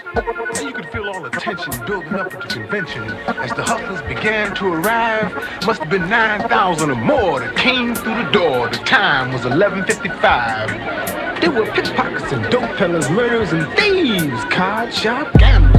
And you could feel all the tension building up at the convention as the hustlers began to arrive. Must have been 9,000 or more that came through the door. The time was 11:55. There were pickpockets and dope peddlers, murderers and thieves, card shop gamblers.